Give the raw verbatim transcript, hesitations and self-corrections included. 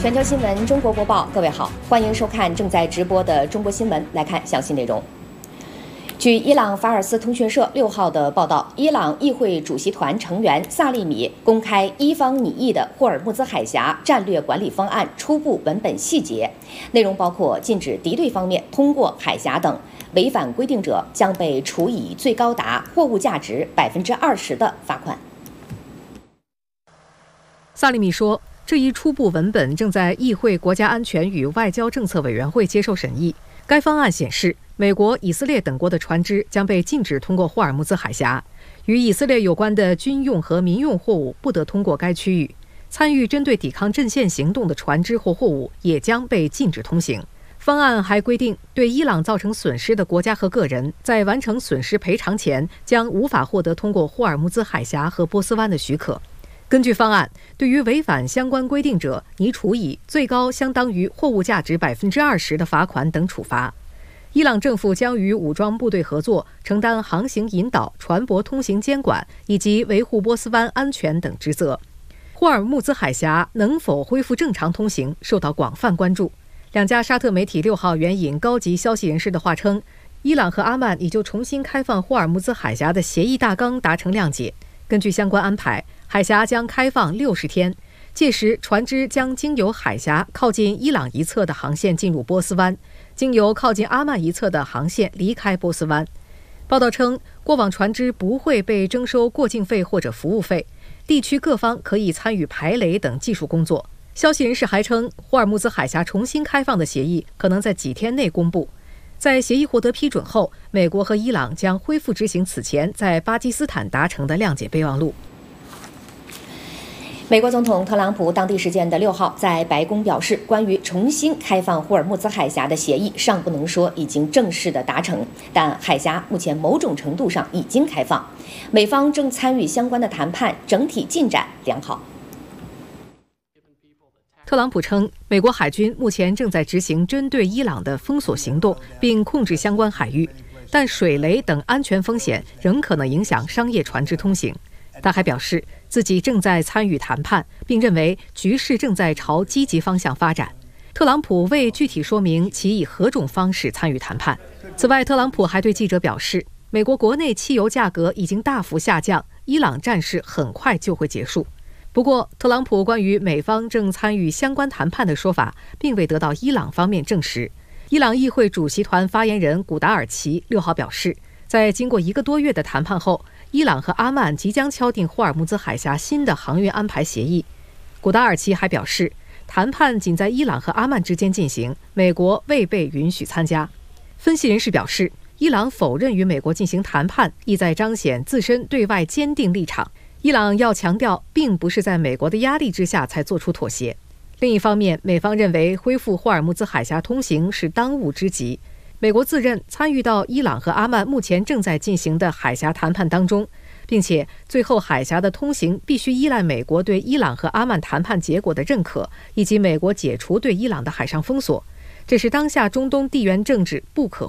全球新闻中国播报，各位好，欢迎收看正在直播的中国新闻。来看详细内容。据伊朗法尔斯通讯社六号的报道，伊朗议会主席团成员萨利米公开伊方拟议的霍尔木兹海峡战略管理方案初步文本细节，内容包括禁止敌对方面通过海峡等，违反规定者将被处以最高达货物价值百分之二十的罚款。 萨利米说，这一初步文本正在议会国家安全与外交政策委员会接受审议。该方案显示，美国、以色列等国的船只将被禁止通过霍尔木兹海峡，与以色列有关的军用和民用货物不得通过该区域。参与针对抵抗阵线行动的船只或货物也将被禁止通行。方案还规定，对伊朗造成损失的国家和个人，在完成损失赔偿前，将无法获得通过霍尔木兹海峡和波斯湾的许可。根据方案，对于违反相关规定者，拟处以最高相当于货物价值百分之二十的罚款等处罚。伊朗政府将与武装部队合作，承担航行引导、船舶通行监管以及维护波斯湾安全等职责。霍尔木兹海峡能否恢复正常通行，受到广泛关注。两家沙特媒体六号援引高级消息人士的话称，伊朗和阿曼已就重新开放霍尔木兹海峡的协议大纲达成谅解。根据相关安排，海峡将开放六十天，届时船只将经由海峡靠近伊朗一侧的航线进入波斯湾，经由靠近阿曼一侧的航线离开波斯湾。报道称，过往船只不会被征收过境费或者服务费，地区各方可以参与排雷等技术工作。消息人士还称，霍尔木兹海峡重新开放的协议可能在几天内公布。在协议获得批准后，美国和伊朗将恢复执行此前在巴基斯坦达成的谅解备忘录。 美国总统特朗普当地时间的六号在白宫表示，关于重新开放霍尔木兹海峡的协议尚不能说已经正式的达成，但海峡目前某种程度上已经开放，美方正参与相关的谈判，整体进展良好。 特朗普称，美国海军目前正在执行针对伊朗的封锁行动，并控制相关海域，但水雷等安全风险仍可能影响商业船只通行。他还表示，自己正在参与谈判，并认为局势正在朝积极方向发展。特朗普未具体说明其以何种方式参与谈判。此外，特朗普还对记者表示，美国国内汽油价格已经大幅下降，伊朗战事很快就会结束。不过，特朗普关于美方正参与相关谈判的说法，并未得到伊朗方面证实。伊朗议会主席团发言人古达尔奇六号表示，在经过一个多月的谈判后，伊朗和阿曼即将敲定霍尔木兹海峡新的航运安排协议。古达尔奇还表示，谈判仅在伊朗和阿曼之间进行，美国未被允许参加。分析人士表示，伊朗否认与美国进行谈判，意在彰显自身对外坚定立场。伊朗要强调，并不是在美国的压力之下才做出妥协。另一方面，美方认为恢复霍尔木兹海峡通行是当务之急。美国自认参与到伊朗和阿曼目前正在进行的海峡谈判当中，并且最后海峡的通行必须依赖美国对伊朗和阿曼谈判结果的认可，以及美国解除对伊朗的海上封锁。这是当下中东地缘政治不可